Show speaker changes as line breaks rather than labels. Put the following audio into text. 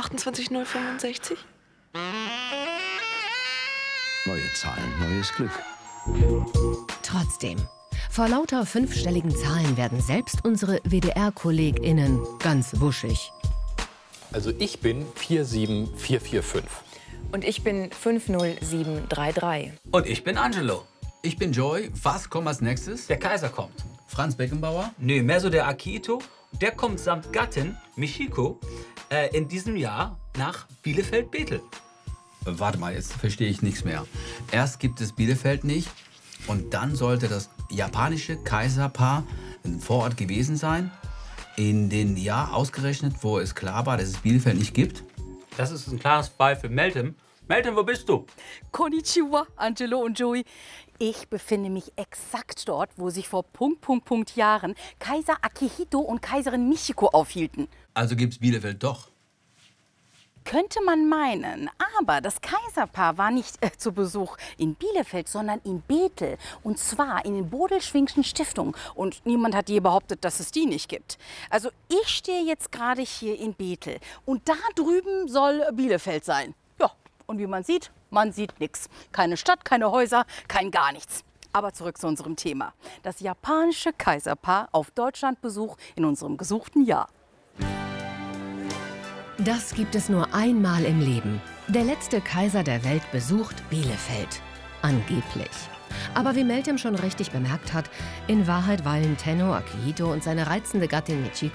28065?
Neue Zahlen, neues Glück.
Trotzdem, vor lauter fünfstelligen Zahlen werden selbst unsere WDR-KollegInnen ganz wuschig.
Also ich bin 47445.
Und ich bin 50733.
Und ich bin Angelo.
Ich bin Joy. Was kommt als nächstes?
Der Kaiser kommt.
Franz Beckenbauer?
Nee, mehr so der Akito. Der kommt samt Gattin, Michiko, in diesem Jahr nach Bielefeld-Bethel.
Warte mal, jetzt verstehe ich nichts mehr. Erst gibt es Bielefeld nicht und dann sollte das japanische Kaiserpaar ein Vorort gewesen sein. In dem Jahr ausgerechnet, wo es klar war, dass es Bielefeld nicht gibt.
Das ist ein klares Fall für Meltem. Meltem, wo bist du?
Konnichiwa, Angelo und Joey. Ich befinde mich exakt dort, wo sich vor Jahren Kaiser Akihito und Kaiserin Michiko aufhielten.
Also gibt's Bielefeld doch.
Könnte man meinen, aber das Kaiserpaar war nicht zu Besuch in Bielefeld, sondern in Bethel. Und zwar in den Bodelschwingschen Stiftungen. Und niemand hat je behauptet, dass es die nicht gibt. Also ich stehe jetzt gerade hier in Bethel. Und da drüben soll Bielefeld sein. Ja, und wie man sieht nichts. Keine Stadt, keine Häuser, kein gar nichts. Aber zurück zu unserem Thema. Das japanische Kaiserpaar auf Deutschlandbesuch in unserem gesuchten Jahr.
Das gibt es nur einmal im Leben. Der letzte Kaiser der Welt besucht Bielefeld. Angeblich. Aber wie Meltem schon richtig bemerkt hat, in Wahrheit weilen Tenno Akihito und seine reizende Gattin Michiko